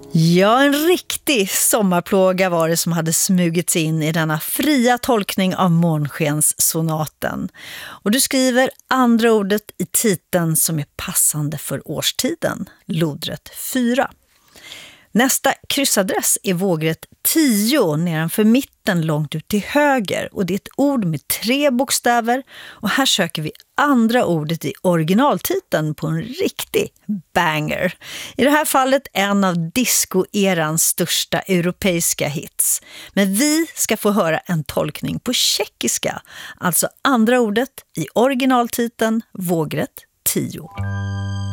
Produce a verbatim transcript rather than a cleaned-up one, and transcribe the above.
Ja, en riktig sommarplåga var det som hade smugits in i denna fria tolkning av Månskenssonaten. Och du skriver andra ordet i titeln som är passande för årstiden, lodrätt fyra. Nästa kryssadress är vågrätt tio nedanför mitten långt ut till höger, och det är ett ord med tre bokstäver, och här söker vi andra ordet i originaltiteln på en riktig banger. I det här fallet en av disco-erans största europeiska hits. Men vi ska få höra en tolkning på tjeckiska, alltså andra ordet i originaltiteln vågrätt tio.